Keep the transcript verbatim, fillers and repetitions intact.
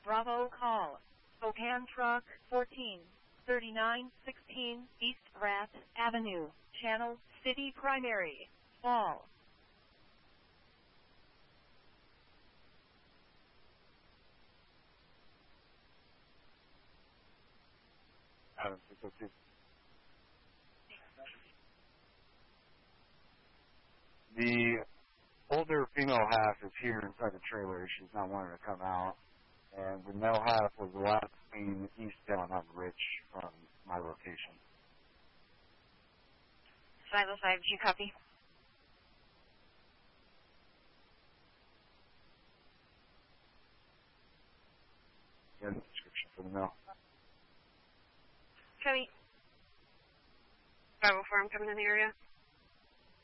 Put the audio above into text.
Bravo call. Spokane Truck fourteen thirty-nine sixteen East Rat Avenue, Channel City Primary, Fall. Adam six oh two. The older female half is here inside the trailer. She's not wanting to come out. And the male half was the last seen eastbound on Rich from my location. five oh five, do you copy? Here's the description for the male. Copy. five oh four, I'm coming in the area.